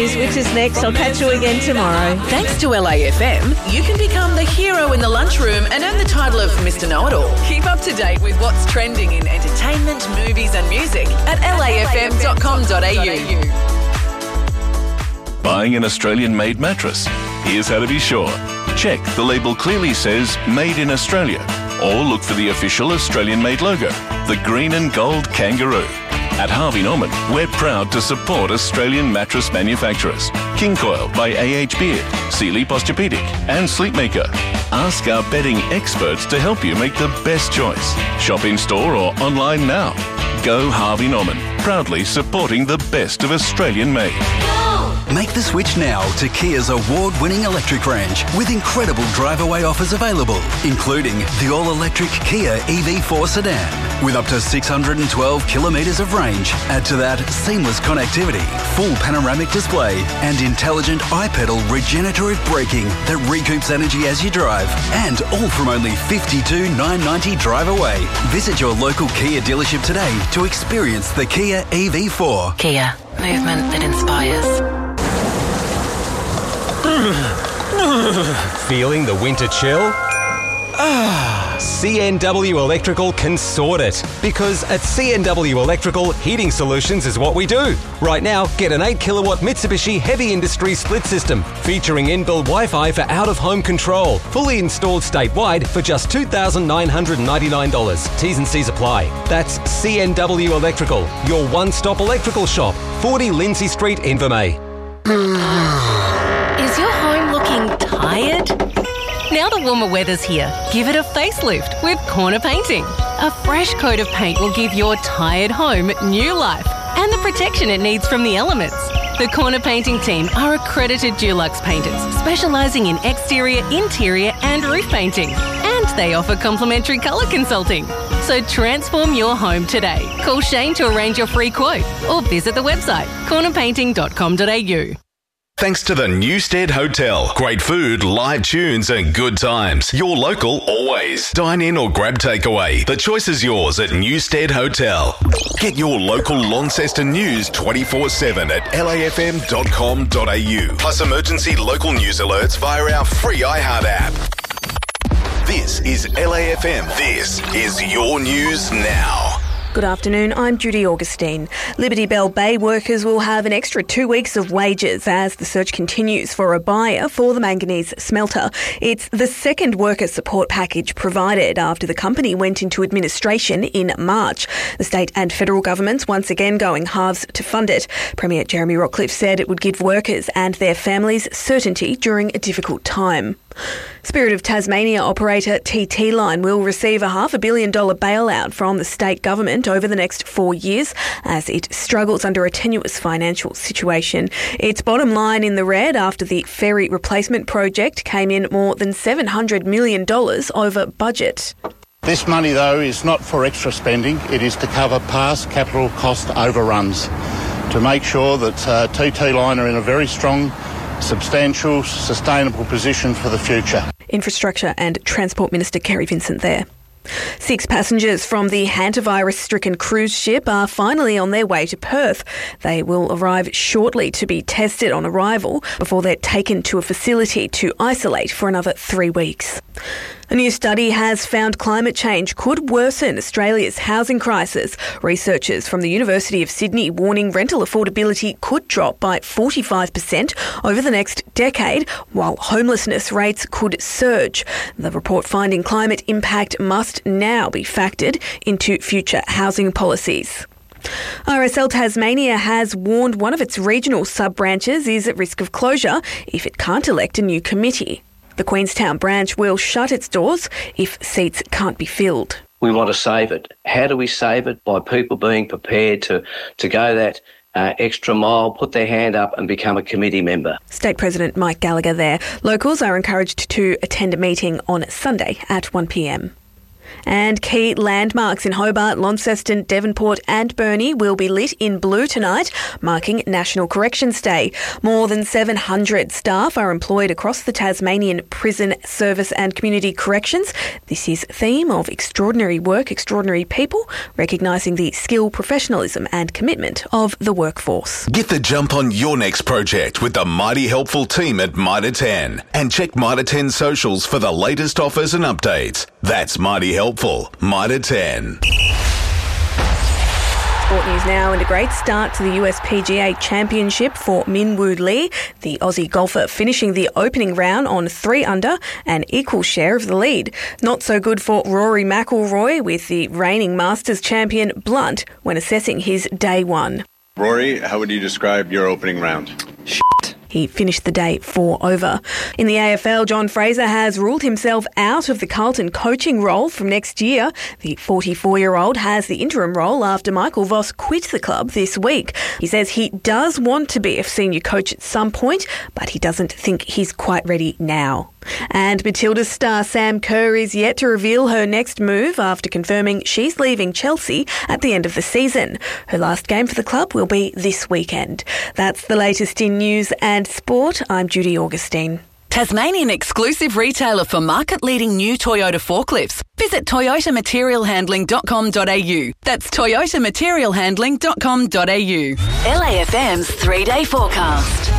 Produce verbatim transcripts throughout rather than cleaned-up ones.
Which is next. I'll catch you again tomorrow. Thanks to L A F M, you can become the hero in the lunchroom and earn the title of Mister Know-It-All. Keep up to date with what's trending in entertainment, movies and music at L A F M dot com dot A U. Buying an Australian-made mattress? Here's how to be sure. Check the label clearly says Made in Australia, or look for the official Australian-made logo, the green and gold kangaroo. At Harvey Norman, we're proud to support Australian mattress manufacturers. King Coil by A H Beard, Sealy Posturepedic and Sleepmaker. Ask our bedding experts to help you make the best choice. Shop in store or online now. Go Harvey Norman, proudly supporting the best of Australian made. Make the switch now to Kia's award-winning electric range with incredible drive-away offers available, including the all-electric Kia E V four sedan with up to six hundred twelve kilometres of range. Add to that seamless connectivity, full panoramic display and intelligent iPedal regenerative braking that recoups energy as you drive, and all from only fifty-two thousand nine hundred ninety drive away. Visit your local Kia dealership today to experience the Kia E V four. Kia, movement that inspires. Feeling the winter chill? Ah, C N W Electrical can sort it. Because at C N W Electrical, heating solutions is what we do. Right now, get an eight kilowatt Mitsubishi Heavy Industry split system featuring inbuilt Wi-Fi for out-of-home control. Fully installed statewide for just two thousand nine hundred ninety-nine dollars. T's and C's apply. That's C N W Electrical, your one-stop electrical shop. forty Lindsay Street, Invermay. Is your home looking tired? Now the warmer weather's here, give it a facelift with Corner Painting. A fresh coat of paint will give your tired home new life and the protection it needs from the elements. The Corner Painting team are accredited Dulux painters, specialising in exterior, interior and roof painting. And they offer complimentary colour consulting. So transform your home today. Call Shane to arrange your free quote or visit the website corner painting dot com dot A U. Thanks to the Newstead Hotel. Great food, live tunes and good times. Your local always. Dine in or grab takeaway. The choice is yours at Newstead Hotel. Get your local Launceston news twenty-four seven at L A F M dot com dot A U. Plus emergency local news alerts via our free iHeart app. This is L A F M. This is your news now. Good afternoon, I'm Judy Augustine. Liberty Bell Bay workers will have an extra two weeks of wages as the search continues for a buyer for the manganese smelter. It's the second worker support package provided after the company went into administration in March. The state and federal governments once again going halves to fund it. Premier Jeremy Rockcliffe said it would give workers and their families certainty during a difficult time. Spirit of Tasmania operator T T Line will receive a half a billion dollar bailout from the state government over the next four years as it struggles under a tenuous financial situation. Its bottom line in the red after the ferry replacement project came in more than seven hundred million dollars over budget. This money, though, is not for extra spending. It is to cover past capital cost overruns to make sure that uh, T T Line are in a very strong, substantial, sustainable position for the future. Infrastructure and Transport Minister Kerry Vincent there. Six passengers from the hantavirus-stricken cruise ship are finally on their way to Perth. They will arrive shortly to be tested on arrival before they're taken to a facility to isolate for another three weeks. A new study has found climate change could worsen Australia's housing crisis. Researchers from the University of Sydney warning rental affordability could drop by forty-five percent over the next decade, while homelessness rates could surge. The report finding climate impact must now be factored into future housing policies. R S L Tasmania has warned one of its regional sub-branches is at risk of closure if it can't elect a new committee. The Queenstown branch will shut its doors if seats can't be filled. We want to save it. How do we save it? By people being prepared to, to go that uh, extra mile, put their hand up and become a committee member. State President Mike Gallagher there. Locals are encouraged to attend a meeting on Sunday at one p m. And key landmarks in Hobart, Launceston, Devonport and Burnie will be lit in blue tonight, marking National Corrections Day. More than seven hundred staff are employed across the Tasmanian prison service and community corrections. This is a theme of extraordinary work, extraordinary people, recognising the skill, professionalism and commitment of the workforce. Get the jump on your next project with the Mighty Helpful team at Mitre ten. And check Mitre ten socials for the latest offers and updates. That's Mighty Helpful. Mitre ten. Sport news now, and a great start to the U S P G A Championship for Min Woo Lee, the Aussie golfer finishing the opening round on three under, an equal share of the lead. Not so good for Rory McIlroy, with the reigning Masters champion blunt when assessing his day one. Rory, how would you describe your opening round? Shit. He finished the day four over. In the A F L, John Fraser has ruled himself out of the Carlton coaching role from next year. The forty-four-year-old has the interim role after Michael Voss quit the club this week. He says he does want to be a senior coach at some point, but he doesn't think he's quite ready now. And Matilda's star Sam Kerr is yet to reveal her next move after confirming she's leaving Chelsea at the end of the season. Her last game for the club will be this weekend. That's the latest in news and sport. I'm Judy Augustine. Tasmanian exclusive retailer for market-leading new Toyota forklifts. Visit toyota material handling dot com dot a u. That's toyota material handling dot com dot a u. L A F M's three-day forecast.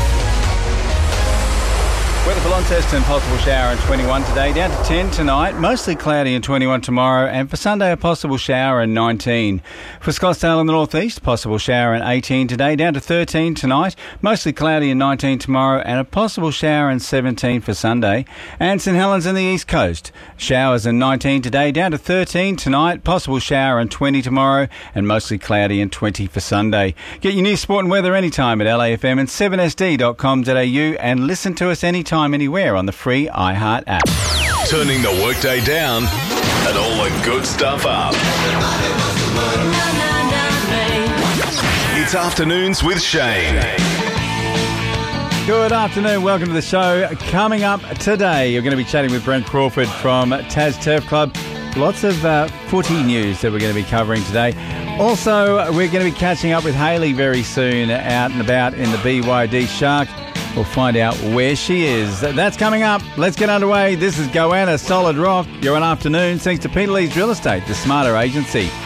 Weather for Launceston, possible shower and twenty-one today, down to ten tonight, mostly cloudy and twenty-one tomorrow, and for Sunday a possible shower and nineteen. For Scottsdale in the northeast, possible shower and eighteen today, down to thirteen tonight, mostly cloudy and nineteen tomorrow, and a possible shower and seventeen for Sunday. And St Helens in the east coast, showers and nineteen today, down to thirteen tonight, possible shower and twenty tomorrow, and mostly cloudy and twenty for Sunday. Get your news, sport and weather anytime at L A F M and seven S D dot com dot a u, and listen to us anytime anywhere on the free iHeart app. Turning the workday down and all the good stuff up. It's Afternoons with Shane. Good afternoon, welcome to the show. Coming up today, you're going to be chatting with Brent Crawford from Tas Turf Club. Lots of uh, footy news that we're going to be covering today. Also, we're going to be catching up with Hayley very soon, out and about in the B Y D Shark. We'll find out where she is. That's coming up. Let's get underway. This is Goanna Solid Rock. You're on Afternoon, thanks to Peter Lee's Real Estate, the smarter agency.